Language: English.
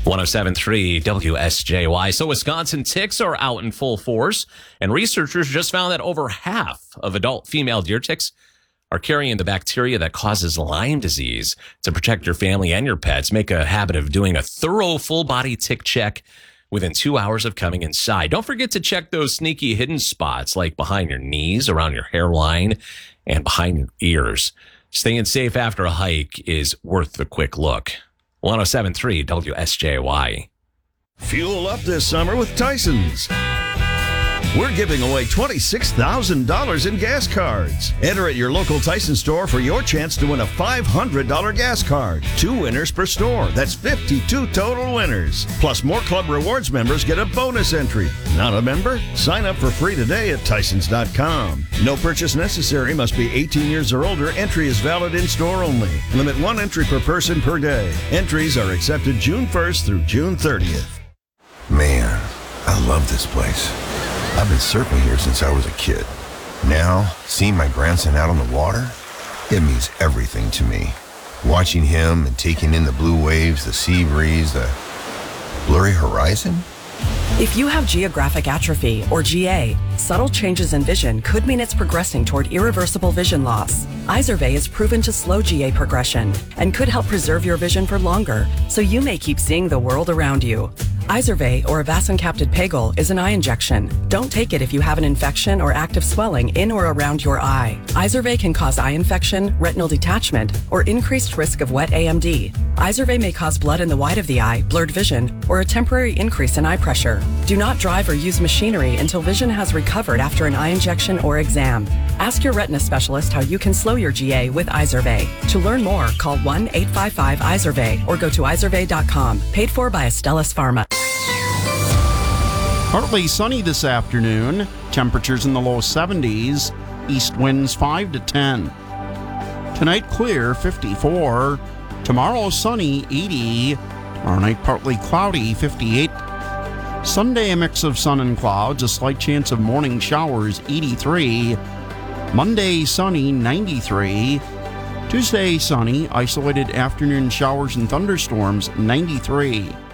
107.3 WSJY. So Wisconsin ticks are out in full force, and researchers just found that over half of adult female deer ticks are carrying the bacteria that causes Lyme disease. To protect your family and your pets, make a habit of doing a thorough full-body tick check within 2 hours of coming inside. Don't forget to check those sneaky hidden spots like behind your knees, around your hairline, and behind your ears. Staying safe after a hike is worth the quick look. 107.3 WSJY. Fuel up this summer with Tyson's. We're giving away $26,000 in gas cards. Enter at your local Tyson store for your chance to win a $500 gas card. 2 winners per store. That's 52 total winners. Plus, more Club Rewards members get a bonus entry. Not a member? Sign up for free today at Tysons.com. No purchase necessary. Must be 18 years or older. Entry is valid in store only. Limit 1 entry per person per day. Entries are accepted June 1st through June 30th. Man, I love this place. I've been surfing here since I was a kid. Now, seeing my grandson out on the water, it means everything to me. Watching him and taking in the blue waves, the sea breeze, the blurry horizon. If you have geographic atrophy, or GA, subtle changes in vision could mean it's progressing toward irreversible vision loss. Izervay is proven to slow GA progression and could help preserve your vision for longer, so you may keep seeing the world around you. Izervay, or avacincaptad pegol, is an eye injection. Don't take it if you have an infection or active swelling in or around your eye. Izervay can cause eye infection, retinal detachment, or increased risk of wet AMD. Izervay may cause blood in the white of the eye, blurred vision, or a temporary increase in eye pressure. Do not drive or use machinery until vision has recovered after an eye injection or exam. Ask your retina specialist how you can slow your GA with Izervay. To learn more, call 1-855-IZERVAY or go to izervay.com. Paid for by Astellas Pharma. Partly sunny this afternoon. Temperatures in the low 70s. East winds 5 to 10. Tonight clear, 54. Tomorrow sunny, 80. Tomorrow night partly cloudy, 58. Sunday a mix of sun and clouds, a slight chance of morning showers, 83. Monday sunny, 93. Tuesday sunny, isolated afternoon showers and thunderstorms, 93.